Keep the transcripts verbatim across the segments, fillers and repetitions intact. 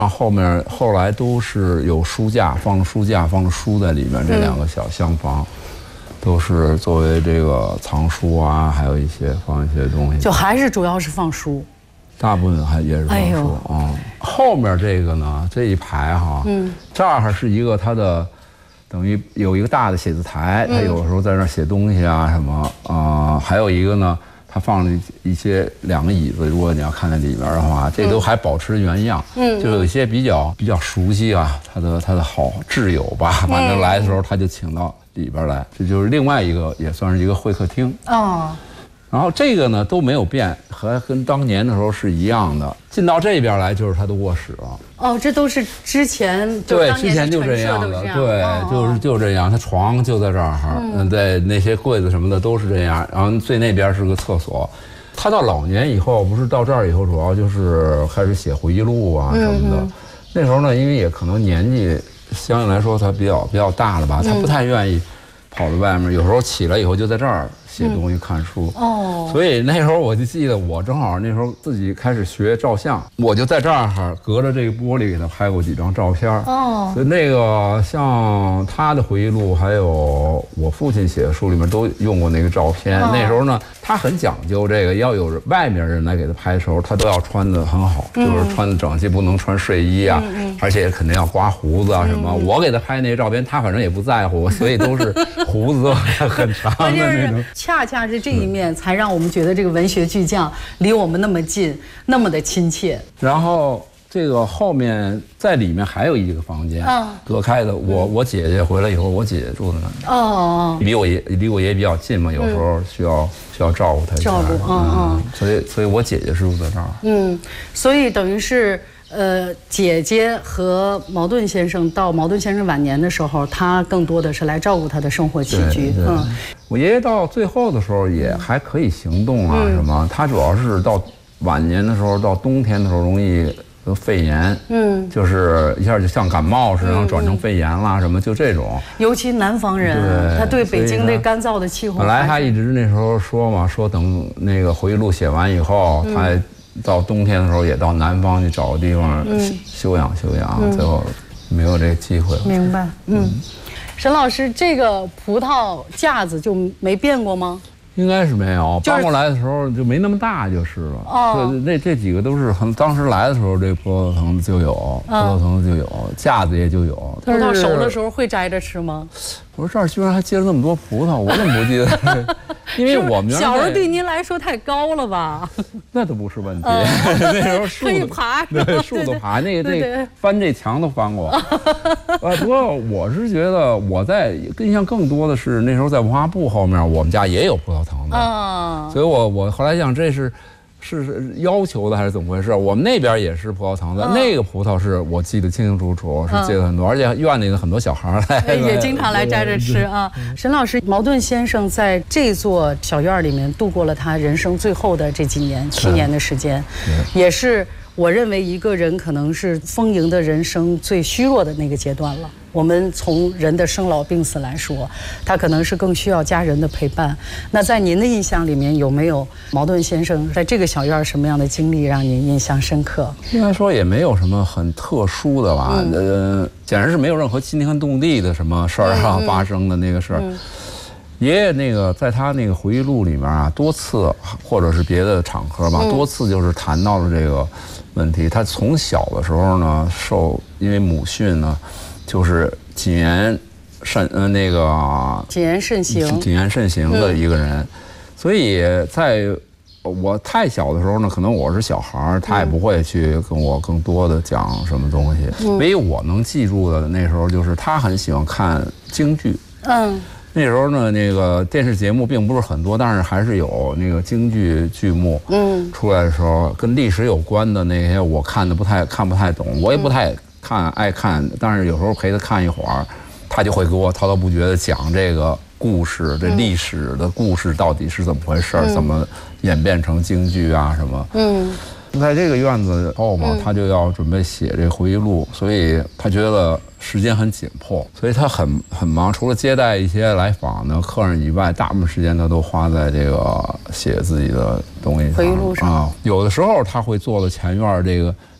后面后来都是有书架，放了书架，放了书在里面。这两个小厢房，都是作为这个藏书啊，还有一些放一些东西。 就还是主要是放书， 大部分还也是放书啊、哎嗯。后面这个呢，这一排哈，嗯，这儿是一个它的，等于有一个大的写字台，他有的时候在那儿写东西啊什么啊、呃，还有一个呢。它放了一些两个椅子，如果你要看在里边的话，这都还保持原样。嗯，就有一些比较比较熟悉啊，他的他的好挚友吧，反正来的时候他就请到里边来，这就是另外一个也算是一个会客厅。哦。然后这个呢都没有变，和跟当年的时候是一样的。进到这边来就是他的卧室了。哦， 这都是之前对之前就这样的，对，就是就这样。他床就在这儿，嗯，对，那些柜子什么的都是这样。然后最那边是个厕所。他到老年以后，不是到这儿以后，主要就是开始写回忆录啊什么的。嗯、那时候呢，因为也可能年纪相对来说他比较比较大了吧，他不太愿意跑到外面，有时候起来以后就在这儿。写东西、看书哦，所以那时候我就记得，我正好那时候自己开始学照相，我就在这儿隔着这个玻璃给他拍过几张照片哦。所以那个像他的回忆录，还有我父亲写的书里面都用过那个照片。哦、那时候呢，他很讲究这个，要有外面人来给他拍的时候，他都要穿得很好，嗯、就是穿得整齐，不能穿睡衣啊，嗯嗯、而且肯定要刮胡子啊什么。嗯、我给他拍那些照片，他反正也不在乎，所以都是胡子很长的那种。 恰恰是这一面，才让我们觉得这个文学巨匠离我们那么近，那么的亲切。 然后这个后面在里面还有一个房间，嗯、隔开的。我我姐姐回来以后，我姐姐住在那里。哦，离我爷离我爷比较近嘛，有时候需要、嗯、需要照顾她一下。照顾，嗯嗯。所以所以我姐姐是住在这儿。嗯， 所以等于是。呃，姐姐和茅盾先生到茅盾先生晚年的时候，他更多的是来照顾他的生活起居。 嗯，我爷爷到最后的时候也还可以行动啊，什么？嗯、他主要是到晚年的时候，到冬天的时候容易得肺炎，嗯，就是一下就像感冒似的，然后转成肺炎啦，什么就这种。 尤其南方人，对他对北京这干燥的气候。 本来他一直那时候说嘛，说等那个回忆录写完以后，嗯、他。到冬天的时候也到南方去找个地方休养休养，嗯、最后没有这个机会。 明白，嗯。沈老师，这个葡萄架子就没变过吗？ 应该是没有，搬过来的时候就没那么大就是了。哦，那这几个都是很当时来的时候，这葡萄藤子就有，葡萄藤子就有，架子也就有。 葡萄熟的时候会摘着吃吗？ 我说这儿居然还结了那么多葡萄，我怎么不记得？因为我们小时候对您来说太高了吧？ 那都不是问题，那时候树可以爬， 对，树都爬，那个这翻这墙都翻过。呃，不过我是觉得我在印象更多的是那时候在文化部后面，我们家也有葡萄藤的啊，所以我我后来想这是。是是要求的还是怎么回事？我们那边也是葡萄藤的，嗯、那个葡萄是我记得清清楚楚，是结了很多，嗯、而且院里的很多小孩来也经常来摘着吃啊。沈老师，茅盾先生在这座小院里面度过了他人生最后的这几年，七年的时间，也是我认为一个人可能是丰盈的人生最虚弱的那个阶段了。我们从人的生老病死来说，他可能是更需要家人的陪伴。那在您的印象里面，有没有茅盾先生在这个小院什么样的经历让您印象深刻？ 应该说也没有什么很特殊的吧，嗯、呃，简直是没有任何惊天动地的什么事儿啊、嗯、发生的那个事儿。嗯、爷爷那个在他那个回忆录里面啊，多次或者是别的场合吧，嗯、多次就是谈到了这个问题。他从小的时候呢，受因为母训呢。就是谨言慎呃那个谨言慎行， 谨言慎行的一个人，嗯、所以在我太小的时候呢，可能我是小孩，他也不会去跟我更多的讲什么东西。嗯、唯一我能记住的那时候就是他很喜欢看京剧。嗯，那时候呢，那个电视节目并不是很多，但是还是有那个京剧剧目。嗯，出来的时候跟历史有关的那些，我看的不太看不太懂，我也不太。看爱看，但是有时候陪他看一会儿，他就会给我滔滔不绝地讲这个故事，这历史的故事到底是怎么回事，嗯、怎么演变成京剧啊什么。嗯，在这个院子后嘛，他就要准备写这回忆录，所以他觉得时间很紧迫，所以他很很忙，除了接待一些来访的客人以外，大部分时间他都花在这个写自己的东西上。 回忆录上啊， 有的时候他会坐在前院这个。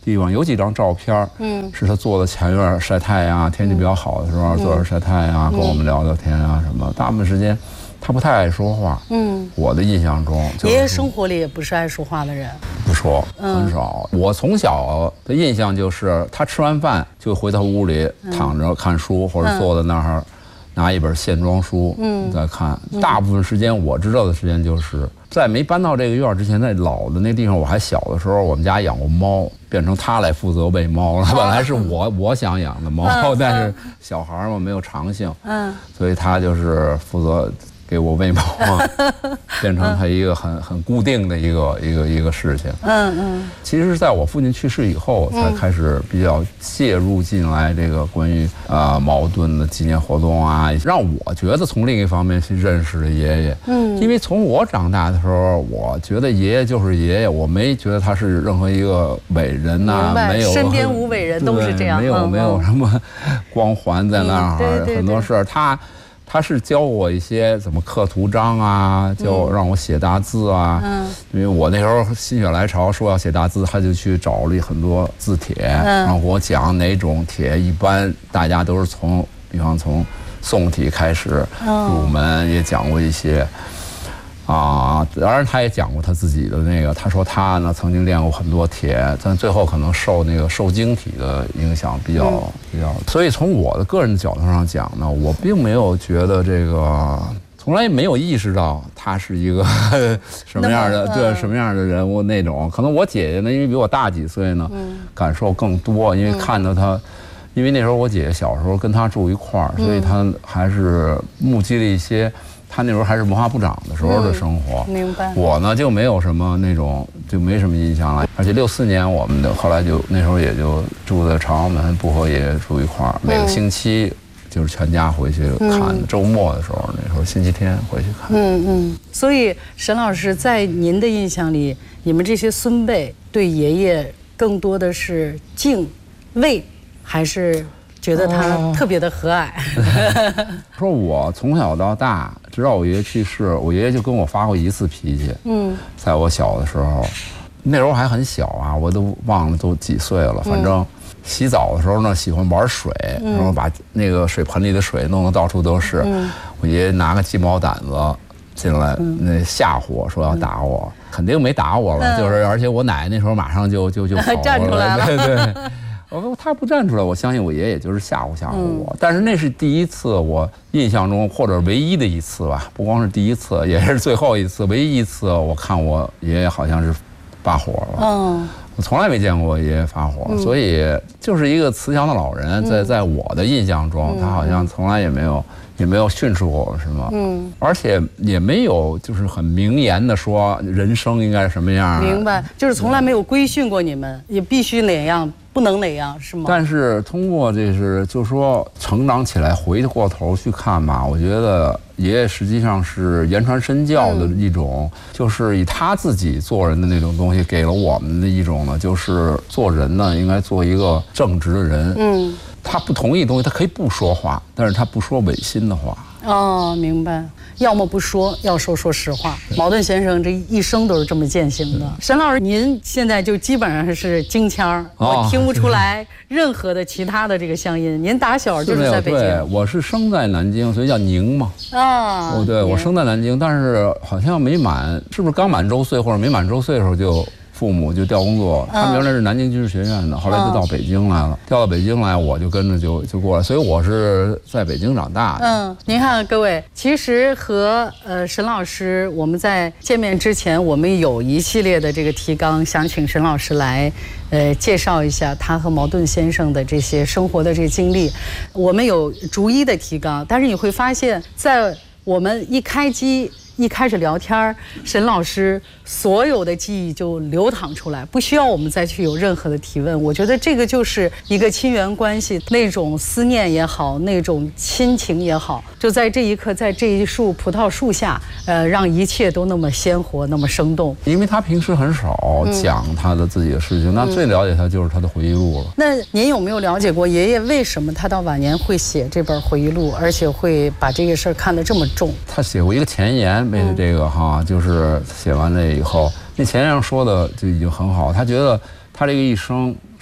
地方，有几张照片，嗯，是他坐在前院晒太阳，天气比较好的时候坐着晒太阳，跟我们聊聊天啊什么。大部分时间他不太爱说话，嗯，我的印象中， 爷爷生活里也不是爱说话的人， 不说，很少。我从小的印象就是他吃完饭就回到屋里躺着看书，或者坐在那儿。拿一本线装书，嗯，在看。大部分时间我知道的时间就是在没搬到这个院之前，在老的那地方，我还小的时候，我们家养过猫，变成他来负责喂猫了。本来是我我想养的猫，但是小孩嘛没有长性，嗯，所以他就是负责给我喂猫，变成他一个很很固定的一个一个一个事情。嗯嗯。其实是在我父亲去世以后，才开始比较介入进来这个关于啊、呃、矛盾的纪念活动啊，让我觉得从另一方面去认识了爷爷。嗯。因为从我长大的时候，我觉得爷爷就是爷爷，我没觉得他是任何一个伟人呐、啊，没有身边无伟人都是这样， 没有、嗯、没有什么光环在那儿，嗯、对对对很多事儿他。他是教我一些怎么刻图章啊，教让我写大字啊。嗯，因为我那时候心血来潮说要写大字，他就去找了很多字帖，然后给我讲哪种帖一般大家都是从，比方从宋体开始入门，也讲过一些。啊，当然他也讲过他自己的那个，他说他呢曾经练过很多帖，但最后可能受那个受精体的影响比较、嗯、比较，所以从我的个人角度上讲呢，我并没有觉得这个，从来没有意识到他是一个什么样的对什么样的人物那种。可能我姐姐呢，因为比我大几岁呢，嗯、感受更多，因为看到他。因为那时候我姐姐小时候跟他住一块儿，所以他还是目击了一些他那时候还是文化部长的时候的生活。 嗯、明白。 我呢就没有什么那种，就没什么印象了。而且六四年我们的后来就那时候也就住在朝阳门，不和爷爷住一块儿，每个星期就是全家回去看。嗯、周末的时候，那时候星期天回去看。 嗯嗯。所以沈老师在您的印象里，你们这些孙辈对爷爷更多的是敬畏。还是觉得他特别的和蔼。 哦、说我从小到大，直到我爷爷去世，我爷爷就跟我发过一次脾气。嗯，在我小的时候，那时候还很小啊，我都忘了都几岁了。反正洗澡的时候呢，喜欢玩水，嗯、然后把那个水盆里的水弄得到处都是。嗯、我爷爷拿个鸡毛掸子进来，那吓唬我说要打我，嗯、肯定没打我了，嗯、就是而且我奶奶那时候马上就就就跑站出来了， 对对。我说他不站出来，我相信我爷爷就是吓唬吓唬我。嗯、但是那是第一次，我印象中或者唯一的一次吧，不光是第一次，也是最后一次，唯一一次我看我爷爷好像是发火了。嗯，我从来没见过我爷爷发火，嗯、所以就是一个慈祥的老人，在在我的印象中，嗯、他好像从来也没有。也没有训斥过我什么，嗯，而且也没有就是很明言的说人生应该是什么样。 明白，就是从来没有规训过你们，也必须哪样，不能哪样，是吗？ 但是通过这是，就说成长起来回过头去看吧，我觉得爷爷实际上是言传身教的一种，嗯、就是以他自己做人的那种东西，给了我们的一种呢，就是做人呢应该做一个正直的人。嗯。他不同意的东西，他可以不说话，但是他不说违心的话。 哦，明白。要么不说，要说说实话。茅盾先生这一生都是这么践行的。沈老师，您现在就基本上是京腔，哦、我听不出来任何的其他的这个乡音。您打小就是在北京。 对，我是生在南京，所以叫宁嘛。啊。哦，对，我生在南京，但是好像没满，是不是刚满周岁或者没满周岁的时候就。父母就调工作，他们原来是南京军事学院的，后来就到北京来了。调到北京来，我就跟着就就过来，所以我是在北京长大的。 嗯，您看各位，其实和呃沈老师我们在见面之前，我们有一系列的这个提纲，想请沈老师来呃介绍一下他和茅盾先生的这些生活的这个经历。我们有逐一的提纲，但是你会发现在我们一开机。一开始聊天，沈老师所有的记忆就流淌出来，不需要我们再去有任何的提问。我觉得这个就是一个亲缘关系，那种思念也好，那种亲情也好，就在这一刻，在这一树葡萄树下，呃，让一切都那么鲜活，那么生动。 因为他平时很少讲他的自己的事情，嗯、那最了解他就是他的回忆录了。 那您有没有了解过爷爷为什么他到晚年会写这本回忆录，而且会把这个事儿看得这么重？ 他写过一个前言。为了这个哈，就是写完这以后，那前言上说的就已经很好。他觉得他这个一生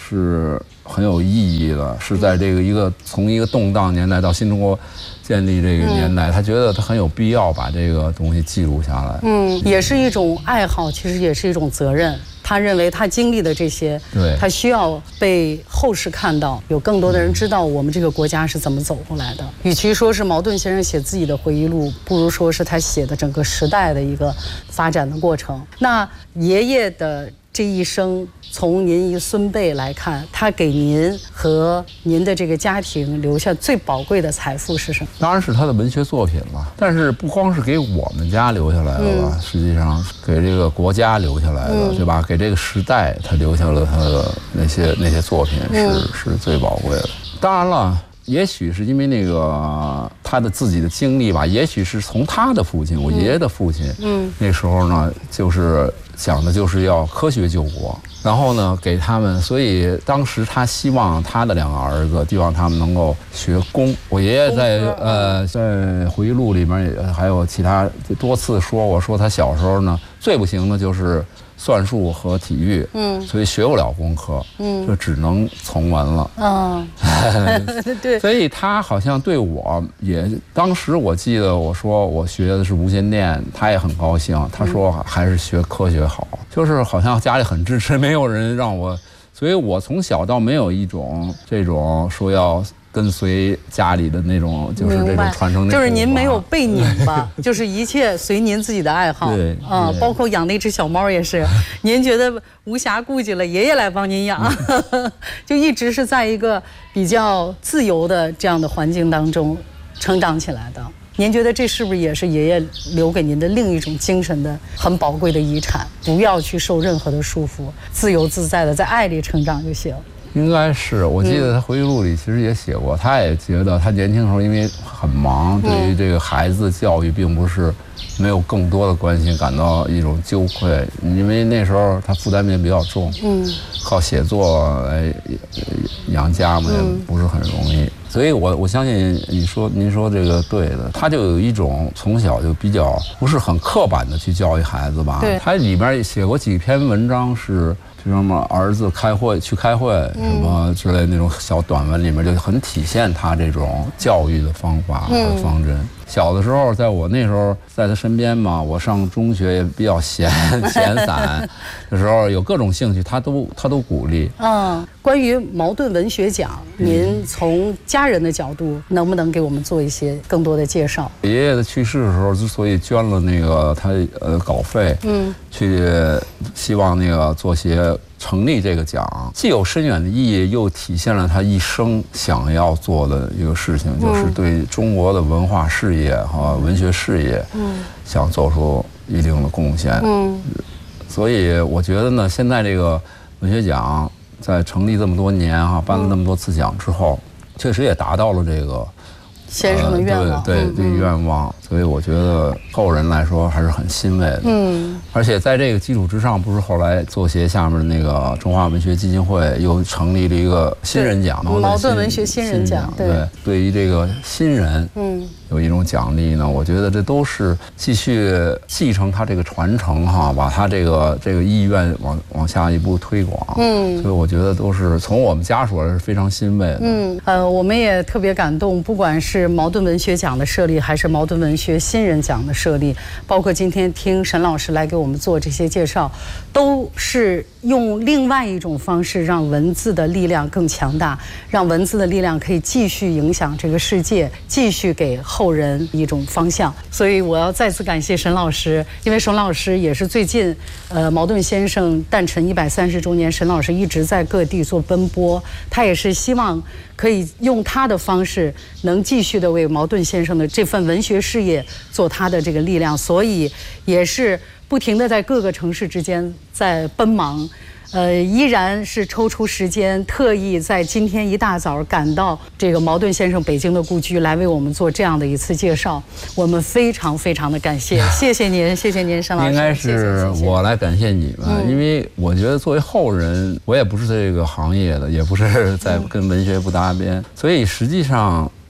是很有意义的，是在这个一个从一个动荡年代到新中国建立这个年代，嗯、他觉得他很有必要把这个东西记录下来。 嗯，也是一种爱好，其实也是一种责任。他认为他经历的这些， 对， 他需要被后世看到，有更多的人知道我们这个国家是怎么走过来的。与其说是茅盾先生写自己的回忆录，不如说是他写的整个时代的一个发展的过程。那爷爷的这一生，从您一孙辈来看，他给您和您的这个家庭留下最宝贵的财富是什么？ 当然是他的文学作品了。但是不光是给我们家留下来的吧，嗯、实际上给这个国家留下来的，嗯、对吧？给这个时代，他留下了他的那些那些作品是、嗯、是最宝贵的。当然了。也许是因为那个他的自己的经历吧，也许是从他的父亲，我爷爷的父亲，嗯，那时候呢，就是想的就是要科学救国，然后呢给他们，所以当时他希望他的两个儿子，希望他们能够学工。我爷爷在呃在回忆录里面还有其他多次说，我说他小时候呢最不行的就是算术和体育，嗯，所以学不了工科，嗯，就只能从文了，嗯，对，所以他好像对我也，当时我记得我说我学的是无线电，他也很高兴，他说还是学科学好，就是好像家里很支持，没有人让我，所以我从小到没有一种这种说要跟随家里的那种，就是这种传承， 就是您没有被拧吧，就是一切随您自己的爱好， 对啊，包括养那只小猫也是，您觉得无暇顾及了，爷爷来帮您养，就一直是在一个比较自由的这样的环境当中成长起来的。您觉得这是不是也是爷爷留给您的另一种精神的很宝贵的遗产？不要去受任何的束缚，自由自在的在爱里成长就行。 应该是，我记得他回忆录里其实也写过，他也觉得他年轻时候因为很忙，对于这个孩子的教育并不是没有更多的关心，感到一种羞愧，因为那时候他负担也比较重，嗯，靠写作来养家嘛，也不是很容易。所以我我相信你说您说这个对的，他就有一种从小就比较不是很刻板的去教育孩子吧。 对， 他里边写过几篇文章是。就什么儿子开会去开会什么之类那种小短文里面就很体现他这种教育的方法和方针。小的时候，在我那时候在他身边嘛，我上中学也比较闲闲散的时候，有各种兴趣，他都他都鼓励。 嗯，关于茅盾文学奖，您从家人的角度，能不能给我们做一些更多的介绍？ 爷爷的去世的时候，之所以捐了那个他呃稿费，嗯，去希望那个做些。成立这个奖，既有深远的意义，又体现了他一生想要做的一个事情，嗯、就是对中国的文化事业和文学事业，嗯，想做出一定的贡献。嗯，所以我觉得呢，现在这个文学奖在成立这么多年哈、啊，颁了那么多次奖之后，确实也达到了这个先生的愿望， 呃、对对这个愿望，所以我觉得后人来说还是很欣慰的。嗯，而且在这个基础之上，不是后来作协下面的那个中华文学基金会又成立了一个新人奖， 茅盾文学新人奖。 对，对于这个新人，嗯，有一种奖励呢。我觉得这都是继续继承他这个传承哈，把他这个这个意愿往往下一步推广。嗯，所以我觉得都是从我们家属来是非常欣慰的。 嗯，呃，我们也特别感动，不管是茅盾文学奖的设立，还是茅盾文学新人奖的设立，包括今天听沈老师来给我们做这些介绍，都是用另外一种方式让文字的力量更强大，让文字的力量可以继续影响这个世界，继续给后人一种方向。所以我要再次感谢沈老师，因为沈老师也是最近呃茅盾先生诞辰一百三十周年，沈老师一直在各地做奔波，他也是希望可以用他的方式能继续的为茅盾先生的这份文学事业做他的这个力量，所以也是不停地在各个城市之间在奔忙，呃，依然是抽出时间，特意在今天一大早赶到这个茅盾先生北京的故居来为我们做这样的一次介绍，我们非常非常的感谢，谢谢您，谢谢您，沈老师。 应该是我来感谢你们，嗯、因为我觉得作为后人，我也不是这个行业的，也不是在跟文学不搭边，嗯、所以实际上。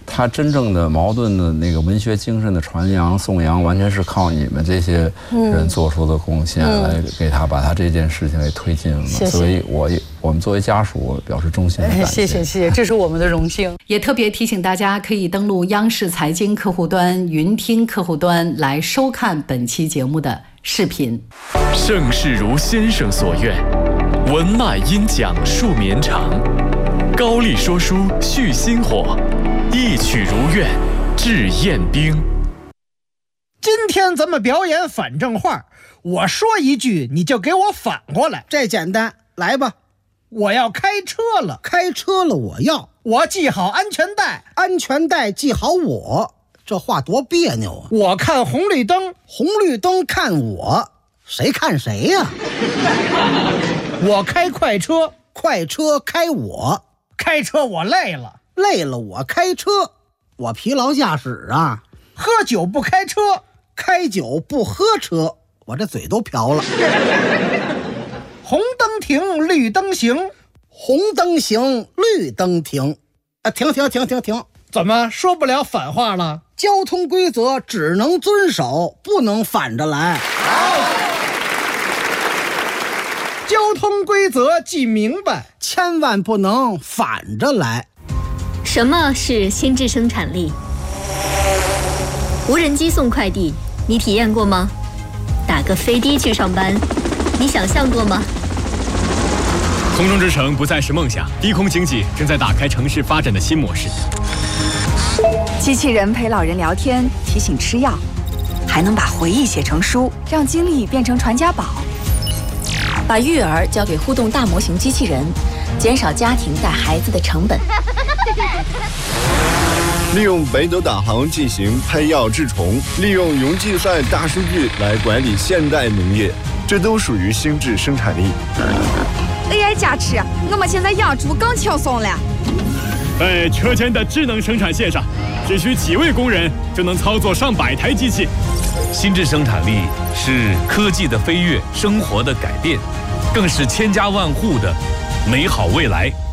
他真正的矛盾的那个文学精神的传扬颂扬，完全是靠你们这些人做出的贡献来给他把他这件事情给推进了。 谢谢。 所以我我们作为家属表示衷心的感谢。 谢谢谢谢，这是我们的荣幸。也特别提醒大家，可以登录央视财经客户端、云听客户端来收看本期节目的视频。 盛世如先生所愿，文脉因讲述绵长，高丽说书续薪火，一曲如愿致宴宾。 今天咱们表演反正话，我说一句你就给我反过来。 这简单，来吧。 我要开车了， 开车了我要， 我系好安全带， 安全带系好我。这话多别扭啊！ 我看红绿灯， 红绿灯看我，谁看谁呀、啊？ 我开快车， 快车开我， 开车我累了， 累了我开车，我疲劳驾驶啊。 喝酒不开车， 开酒不喝车，我这嘴都瓢了。 红灯停，绿灯行， 红灯行，绿灯停。啊，停停停停停！ 怎么说不了反话了？ 交通规则只能遵守，不能反着来。 好，交通规则记明白， 千万不能反着来。 什么是心智生产力？无人机送快递，你体验过吗？打个飞的去上班，你想象过吗？ 空中之城不再是梦想，低空经济正在打开城市发展的新模式。 机器人陪老人聊天，提醒吃药，还能把回忆写成书，让经历变成传家宝。 把育儿交给互动大模型机器人，减少家庭带孩子的成本。 利用北斗导航进行配药治虫，利用云计算大数据来管理现代农业，这都属于心智生产力。 A I 加持，我们现在养猪更轻松了。 在车间的智能生产线上，只需几位工人就能操作上百台机器。 心智生产力是科技的飞跃，生活的改变，更是千家万户的美好未来。